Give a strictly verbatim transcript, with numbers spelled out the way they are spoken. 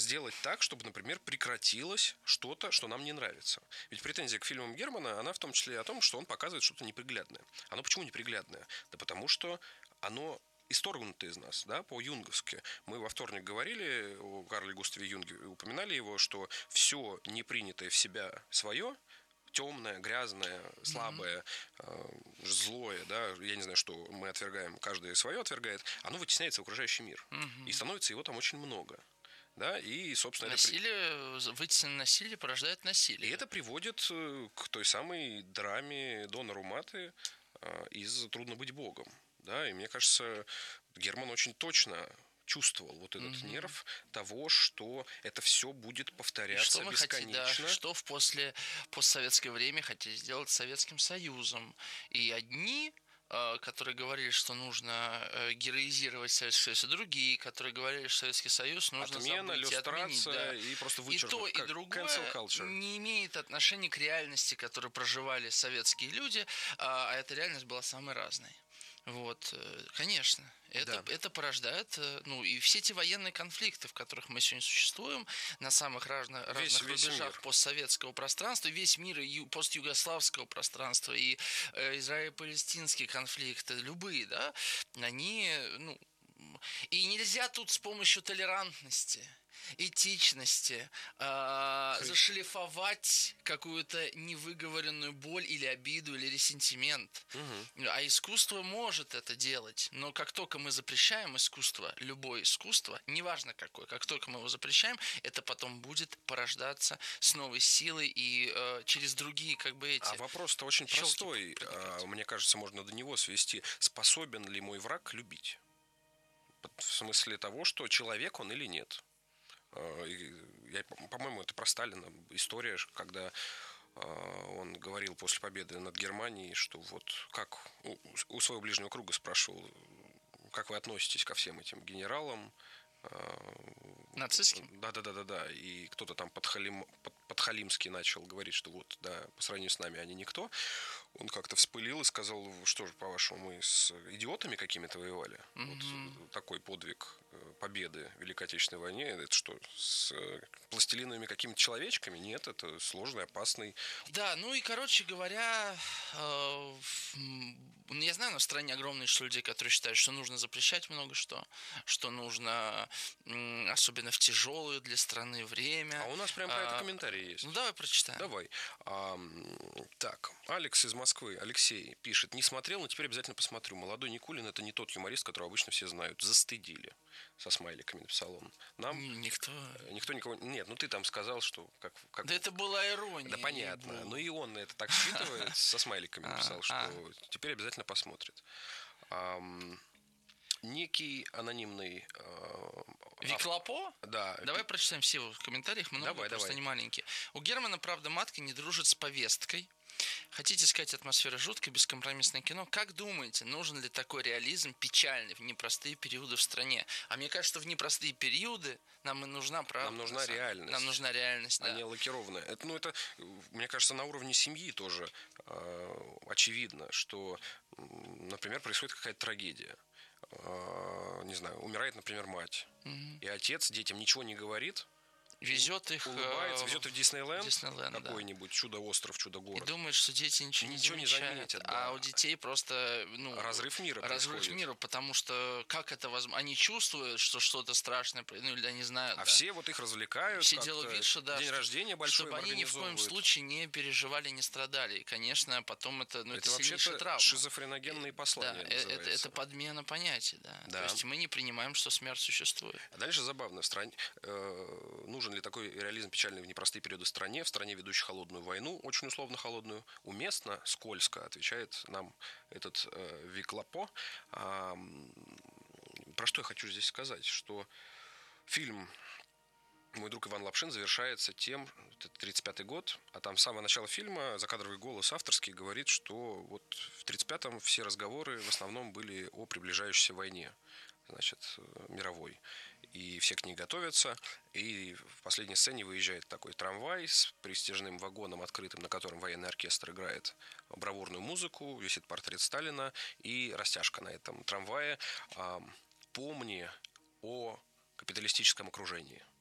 сделать так, чтобы, например, прекратилось что-то, что нам не нравится. Ведь претензия к фильмам Германа, она в том числе о том, что он показывает что-то неприглядное. Оно почему неприглядное? Да потому что оно исторгнуто из нас, да, по-юнговски. Мы во вторник говорили о Карле Густаве Юнге, упоминали его, что все непринятое в себя свое, темное, грязное, слабое, mm-hmm. э, злое, да, я не знаю, что мы отвергаем, каждый свое отвергает, оно вытесняется в окружающий мир. Mm-hmm. И становится его там очень много. Да, и, собственно, насилие, это... вытесненное насилие порождает насилие. И это приводит к той самой драме Дона Руматы э, из «Трудно быть Богом». Да, и мне кажется, Герман очень точно чувствовал вот этот mm-hmm. нерв того, что это все будет повторяться что мы бесконечно. Хотим, да, что в после постсоветское время хотели сделать с Советским Союзом. И одни, которые говорили, что нужно героизировать Советский Союз, и другие, которые говорили, что Советский Союз нужно Отмена, забыть и отменить. Да. И, просто и то, и другое не имеет отношения к реальности, которую проживали советские люди, а эта реальность была самой разной. Вот, конечно, это, да. это порождает, ну, и все эти военные конфликты, в которых мы сегодня существуем, на самых разно, весь, разных весь рубежах мир. постсоветского пространства, весь мир и постюгославского пространства, и э, израило-палестинские конфликты, любые, да, они, ну, и нельзя тут с помощью толерантности, этичности э, зашлифовать какую-то невыговоренную боль или обиду или ресентимент. Угу. А искусство может это делать. Но как только мы запрещаем искусство, любое искусство, неважно какое, как только мы его запрещаем, это потом будет порождаться с новой силой и э, через другие как бы эти... А вопрос-то очень простой. А, мне кажется, можно до него свести. Способен ли мой враг любить? В смысле того, что человек он или нет. Я, по-моему, это про Сталина история, когда он говорил после победы над Германией, что вот как у своего ближнего круга спрашивал, как вы относитесь ко всем этим генералам. Нацистским? Да, да, да, да, да. И кто-то там подхалим, под, подхалимски начал говорить, что вот, да, по сравнению с нами они никто. Он как-то вспылил и сказал, что же, по-вашему, мы с идиотами какими-то воевали? Mm-hmm. Вот такой подвиг победы в Великой Отечественной войне. Это что, с пластилиновыми какими-то человечками? Нет, это сложный, опасный. Да, ну и, короче говоря, э, я знаю, на стране огромное число людей, которые считают, что нужно запрещать много что, что нужно, особенно в тяжелое для страны время. А у нас прям про это комментарий есть. Ну, давай прочитаем. Давай. А, так, Алекс из Москвы, Алексей пишет, не смотрел, но теперь обязательно посмотрю. Молодой Никулин — это не тот юморист, которого обычно все знают. Застыдили. Со смайликами написал он. Нам никто... Никто никого... Нет, ну ты там сказал, что... Как, как... Да это была ирония. Да понятно. Ну и он это так считывает, со смайликами написал, что теперь обязательно посмотрит. Некий анонимный... Виклапо? Да. Давай прочитаем все в комментариях, много, давай, просто давай. не маленькие. У Германа, правда, матка не дружит с повесткой. Хотите сказать, атмосфера жуткая, бескомпромиссное кино? Как думаете, нужен ли такой реализм печальный в непростые периоды в стране? А мне кажется, что в непростые периоды нам и нужна правда. Нам нужна реальность. Нам нужна реальность, да. А не лакированная. Это, ну, это, мне кажется, на уровне семьи тоже э, очевидно, что, например, происходит какая-то трагедия. Э, не знаю, умирает, например, мать. Угу. И отец детям ничего не говорит. Везет их, улыбается, везет их в Диснейленд, Диснейленд какой-нибудь, да. Чудо-остров, чудо-город. И думает, что дети ничего, ничего не не замечают, заметят. А да. у детей просто ну, разрыв мира Разрыв происходит. мира, потому что как это возможно? Они чувствуют, что что-то страшное, ну или они знают. А да. все вот их развлекают. Все делают вид, что да, день что, рождения большой чтобы они ни в коем случае не переживали, не страдали. И, конечно, потом это, ну, это, это сильнейшая травма. Шизофреногенные послания. Да, это, это подмена понятий, да. да. То есть мы не принимаем, что смерть существует. А дальше забавно. В стране э, нужен ли такой реализм печальный в непростые периоды в стране, в стране, ведущей холодную войну, очень условно холодную, уместно, скользко, отвечает нам этот э, Виклапо. А, про что я хочу здесь сказать, что фильм «Мой друг Иван Лапшин» завершается тем, это тридцать пятый год, а там с самого начала фильма закадровый голос авторский говорит, что вот в тридцать пятом все разговоры в основном были о приближающейся войне, значит, мировой. И все к ней готовятся. И в последней сцене выезжает такой трамвай с пристяжным вагоном открытым, на котором военный оркестр играет бравурную музыку, висит портрет Сталина и растяжка на этом трамвае. «Помни о капиталистическом окружении».